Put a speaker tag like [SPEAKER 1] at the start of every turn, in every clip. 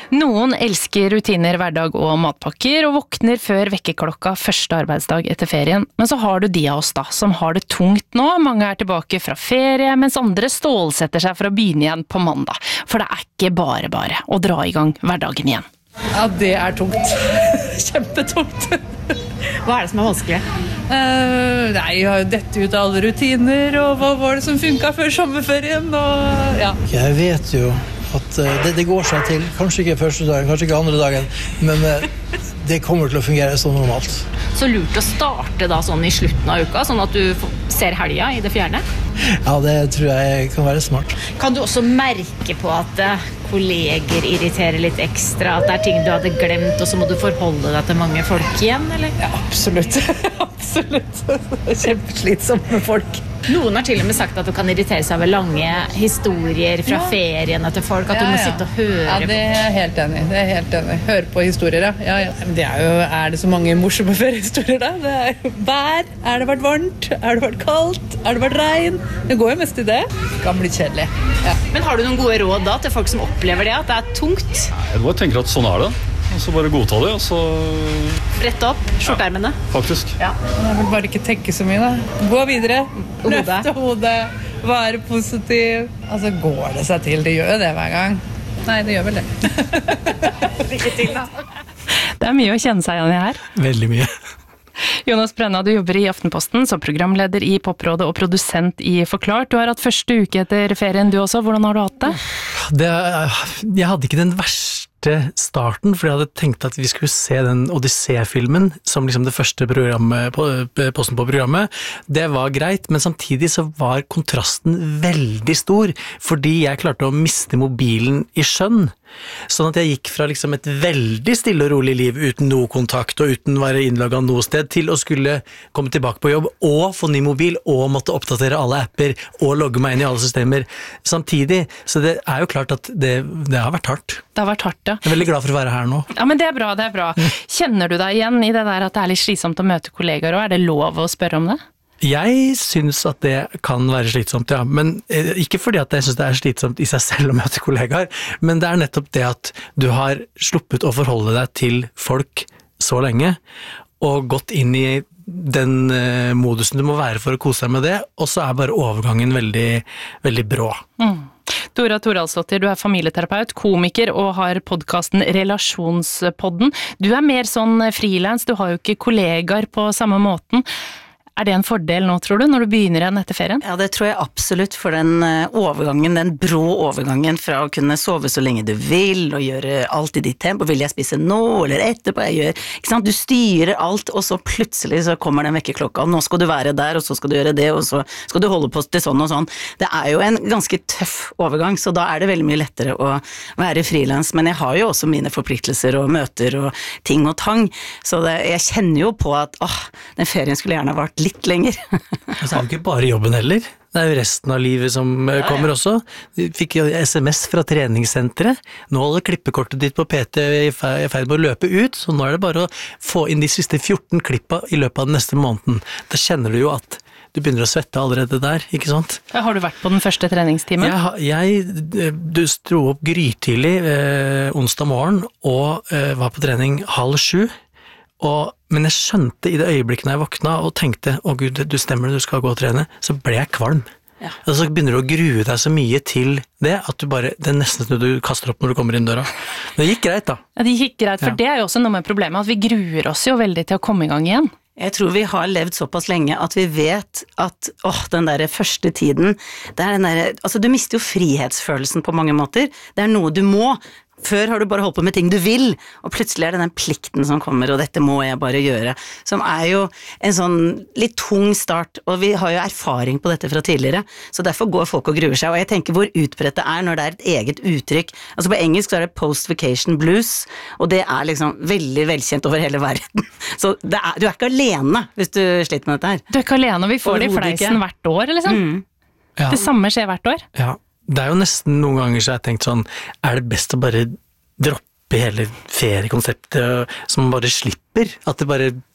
[SPEAKER 1] Noen elsker rutiner, hverdag og matpakker, og våkner før vekkerklokka første arbeidsdag etter ferien. Men så har du de av oss da, som har det tungt nå. Mange er tilbake fra ferie, mens andre stålsetter seg for å begynne igjen på mandag. For det er ikke bare å dra i gang hverdagen igjen.
[SPEAKER 2] Ja, det er tungt. Kjempetungt.
[SPEAKER 3] Hva er det som er vanskelig?
[SPEAKER 2] Nei, jeg har jo dette ut av alle rutiner, og hva var det som funket før sommerferien, og ja.
[SPEAKER 4] Jeg vet jo at det går seg til, kanskje ikke første dagen, kanskje ikke andre dagen, men det kommer til å fungere sånn normalt.
[SPEAKER 3] Så lurt å starte da sånn i slutten av uka, sånn at du ser helga i det fjerne?
[SPEAKER 4] Ja, det tror jeg kan være smart.
[SPEAKER 3] Kan du også merke på at kolleger irriterer litt ekstra, at det er ting du hadde glemt, og så må du forholde deg til mange folk igjen, eller?
[SPEAKER 2] Ja, absolutt. Absolutt. Kjempeslitsomt med folk.
[SPEAKER 3] Noen har til og med sagt at du kan irritere seg over lange historier fra feriene til folk, at du må sitte og høre på.
[SPEAKER 2] Ja, det er jeg helt enig. Det er helt enig. Høre på historier, ja. Men det er det så mange morsomme feriehistorier da? Det er jo vær, er det vært varmt, er det vært kaldt, er det vært regn? Det går jo mest i det. Det kan bli kjedelig. Ja.
[SPEAKER 3] Men har du noen gode råd da til folk som opplever det, at det er tungt?
[SPEAKER 5] Jeg bare tenker at sånn er det. Og så bare godta det, og så...
[SPEAKER 3] Brett opp skjorteermene.
[SPEAKER 5] Ja, faktisk.
[SPEAKER 3] Ja.
[SPEAKER 2] Jeg vil bare ikke tenke så mye da. Gå videre, løfte hodet, være positiv. Altså går det seg til, det gjør jo det hver gang. Nei, det gjør vel det.
[SPEAKER 3] Lykke til da.
[SPEAKER 1] Det er mye å kjenne seg igjen i her.
[SPEAKER 4] Veldig mye.
[SPEAKER 1] Jonas Brenna, du jobber i Aftenposten som programleder i Poprådet og produsent i Forklart. Du har hatt første uke etter ferien du også. Hvordan har du hatt det?
[SPEAKER 4] Jeg hadde ikke den verste starten, for jeg hadde tenkt at vi skulle se den Odyssey-filmen som liksom det første posten på programmet. Det var greit, men samtidig så var kontrasten veldig stor, fordi jeg klarte å miste mobilen i sjøen. Sånn at jeg gikk fra liksom et veldig stille og rolig liv uten noe kontakt og uten å være innlogget noe sted, til å skulle komme tilbake på jobb og få ny mobil og måtte oppdatere alle apper og logge meg inn i alle systemer samtidig. Så det er jo klart at det har vært hardt.
[SPEAKER 1] Det har vært hardt, ja.
[SPEAKER 4] Jeg er veldig glad for å være her nå.
[SPEAKER 1] Ja, men det er bra, det er bra. Kjenner du deg igjen i det der at det er litt slitsomt å møte kollegaer, og er det lov å spørre om det?
[SPEAKER 4] Jeg synes at det kan være slitsomt, ja, men ikke fordi at jeg synes det er slitsomt i seg selv å møte kollegaer, men det er nettopp det at du har sluppet å forholde deg til folk så lenge, og gått inn i den modusen du må være for å kose deg med det, og så er bare overgangen veldig, veldig brå.
[SPEAKER 1] Dora Thoraldsdottir, du er familieterapeut, komiker og har podcasten Relasjonspodden. Du er mer sånn freelance, du har jo ikke kollegaer på samme måten. Er det en fordel nå, tror du, når du begynner igjen etter ferien?
[SPEAKER 6] Ja, det tror jeg absolutt, for den overgangen, den brå overgangen fra å kunne sove så lenge du vil, og gjøre alt i ditt tempo, vil jeg spise nå, eller etterpå, ikke sant? Du styrer alt, og så plutselig så kommer den vekkerklokka, og nå skal du være der, og så skal du gjøre det, og så skal du holde på til sånn og sånn. Det er jo en ganske tøff overgang, så da er det veldig mye lettere å være freelance, men jeg har jo også mine forpliktelser og møter og ting og tang, så jeg kjenner jo på at den ferien skulle gjerne vært litt lenger.
[SPEAKER 4] Og så er det jo ikke bare jobben heller. Det er jo resten av livet som kommer også. Vi fikk jo SMS fra treningssenteret. Nå holder klippekortet ditt på PT i ferd med å løpe ut, så nå er det bare å få inn de siste 14 klippa i løpet av den neste måneden. Da kjenner du jo at du begynner å svette allerede der, ikke sant?
[SPEAKER 1] Har du vært på den første treningstimen?
[SPEAKER 4] Du sto opp grytidlig onsdag morgen og var på trening 6:30. Men jeg skjønte i det øyeblikket når jeg våkna og tenkte, Gud, du stemmer, du skal gå og trene, så ble jeg kvalm. Ja. Og så begynner du å grue deg så mye til det, at det er nesten som du kaster opp når du kommer inn døra. Det gikk greit da.
[SPEAKER 1] Ja, det gikk greit, for det er jo også noe med problemet, at vi gruer oss jo veldig til å komme i gang igjen.
[SPEAKER 6] Jeg tror vi har levd såpass lenge at vi vet at den der første tiden, det er den der, altså du mister jo frihetsfølelsen på mange måter. Det er noe du må. Før har du bare holdt på med ting du vil, og plutselig er det den plikten som kommer, og dette må jeg bare gjøre, som er jo en sånn litt tung start, og vi har jo erfaring på dette fra tidligere, så derfor går folk og gruer seg, og jeg tenker hvor utbredt det er når det er et eget uttrykk. Altså på engelsk så er det post-vacation blues, og det er liksom veldig velkjent over hele verden. Så du er ikke alene hvis du sliter med dette her.
[SPEAKER 1] Du er ikke alene, og vi får det i fleisen hvert år, liksom.
[SPEAKER 4] Ja.
[SPEAKER 1] Det samme skjer hvert år.
[SPEAKER 4] Ja. Det er jo nesten noen ganger så jeg har tenkt sånn, er det best å bare droppe hele feriekonseptet, som man bare slipper? At det bare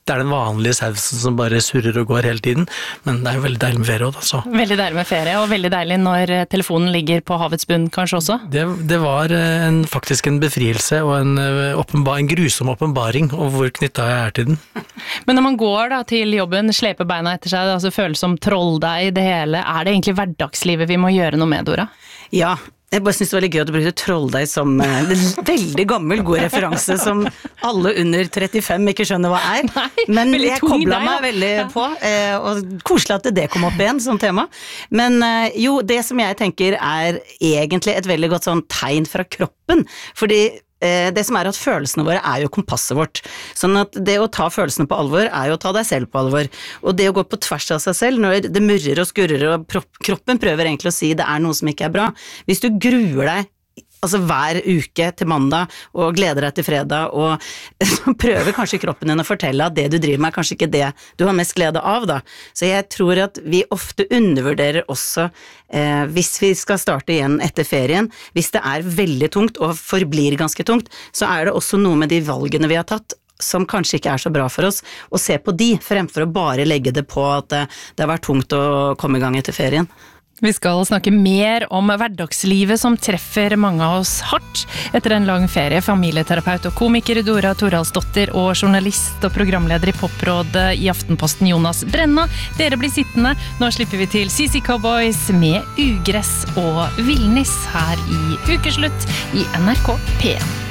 [SPEAKER 4] det er den vanlige sausen som bare surrer og går hele tiden, men det er jo veldig deilig med ferie også.
[SPEAKER 1] Veldig deilig med ferie, og veldig deilig når telefonen ligger på havets bunn kanskje også.
[SPEAKER 4] Det var faktisk en befrielse og en grusom åpenbaring, og hvor knyttet jeg er til den.
[SPEAKER 1] Men når man går da til jobben, sleper beina etter seg, altså føles som trolldeig det hele, er det egentlig hverdagslivet vi må gjøre noe med, Dora?
[SPEAKER 6] Ja. Jeg bare synes det var litt gøy at du brukte trolldeig som en veldig gammel, god referanse som alle under 35 ikke skjønner hva er.
[SPEAKER 1] Nei,
[SPEAKER 6] men
[SPEAKER 1] tung
[SPEAKER 6] jeg koblet
[SPEAKER 1] deg,
[SPEAKER 6] meg veldig på, og koselig at det kom opp igjen som tema. Men jo, det som jeg tenker er egentlig et veldig godt sånn tegn fra kroppen, fordi det som er at følelsene våre er jo kompasset vårt. Sånn at det å ta følelsene på alvor er jo å ta deg selv på alvor. Og det å gå på tvers av seg selv når det murrer og skurrer og kroppen prøver egentlig å si det er noe som ikke er bra. Hvis du gruer deg altså hver uke til mandag og gleder deg til fredag og prøver kanskje kroppen din å fortelle at det du driver med er kanskje ikke det du har mest glede av da. Så jeg tror at vi ofte undervurderer også hvis vi skal starte igjen etter ferien, hvis det er veldig tungt og forblir ganske tungt, så er det også noe med de valgene vi har tatt som kanskje ikke er så bra for oss, og se på de fremfor å bare legge det på at det har vært tungt å komme i gang etter ferien.
[SPEAKER 1] Vi skal snakke mer om hverdagslivet som treffer mange av oss hardt etter en lang ferie. Familieterapeut og komiker Dora Thoralsdottir og journalist og programleder i Poprådet i Aftenposten Jonas Brenna. Dere blir sittende. Nå slipper vi til CC Cowboys med Ugress og Villnis her i Ukeslutt i NRK P1.